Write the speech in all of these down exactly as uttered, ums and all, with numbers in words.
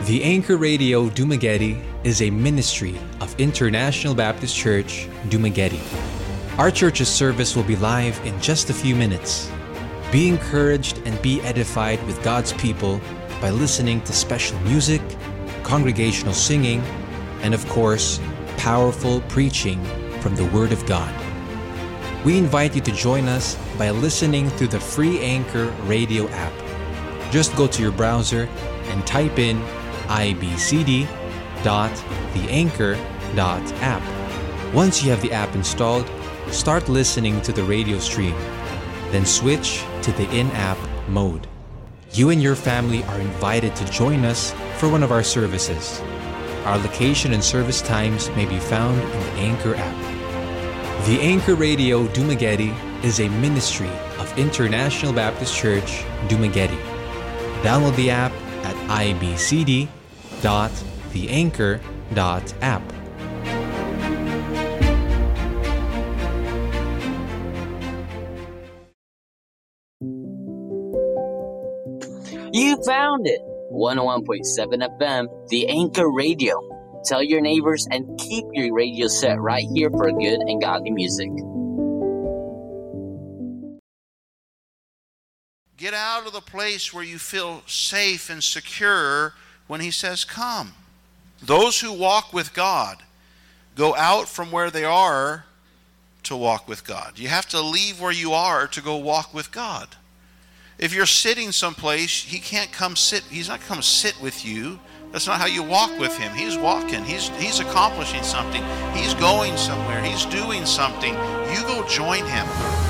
The Anchor Radio Dumaguete is a ministry of International Baptist Church, Dumaguete. Our church's service will be live in just a few minutes. Be encouraged and be edified with God's people by listening to special music, congregational singing, and of course, powerful preaching from the Word of God. We invite you to join us by listening through the free Anchor Radio app. Just go to your browser and type in i b c d dot the anchor dot app. Once you have the app installed, start listening to the radio stream. Then switch to the in-app mode. You and your family are invited to join us for one of our services. Our location and service times may be found in the Anchor app. The Anchor Radio Dumaguete is a ministry of International Baptist Church, Dumaguete. Download the app at i b c d dot the anchor dot app. You found it! one oh one point seven F M, The Anchor Radio. Tell your neighbors and keep your radio set right here for good and godly music. Get out of the place where you feel safe and secure when he says, come. Those who walk with God go out from where they are to walk with God. You have to leave where you are to go walk with God. If you're sitting someplace, he can't come sit. He's not come sit with you. That's not how you walk with him. He's walking. He's he's accomplishing something. He's going somewhere. He's doing something. You go join him.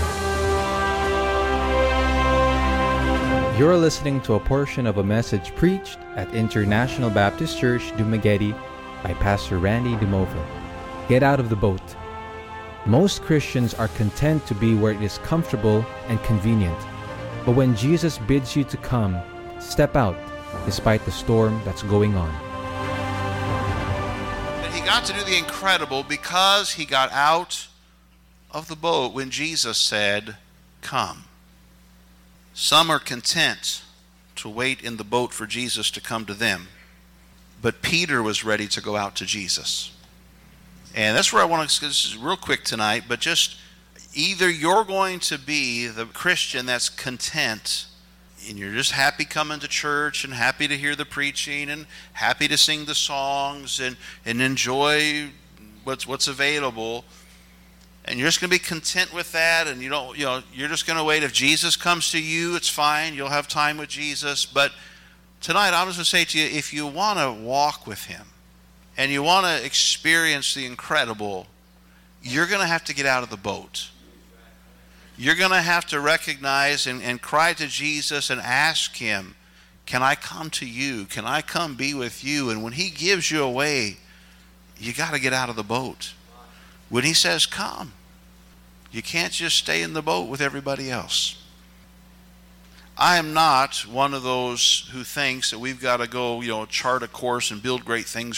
You're listening to a portion of a message preached at International Baptist Church, Dumaguete by Pastor Randy Dumover. Get out of the boat. Most Christians are content to be where it is comfortable and convenient. But when Jesus bids you to come, step out despite the storm that's going on. And he got to do the incredible because he got out of the boat when Jesus said, come. Some are content to wait in the boat for Jesus to come to them. But Peter was ready to go out to Jesus. And that's where I want to, this is real quick tonight, but just either you're going to be the Christian that's content and you're just happy coming to church and happy to hear the preaching and happy to sing the songs and, and enjoy what's what's available. And you're just going to be content with that, and you don't, you know, you're just going to wait. If Jesus comes to you, it's fine. You'll have time with Jesus. But tonight, I'm just going to say to you, if you want to walk with him and you want to experience the incredible, you're going to have to get out of the boat. You're going to have to recognize and, and cry to Jesus and ask him, can I come to you? Can I come be with you? And when he gives you away, you got to get out of the boat. When he says, come, you can't just stay in the boat with everybody else. I am not one of those who thinks that we've got to go, you know, chart a course and build great things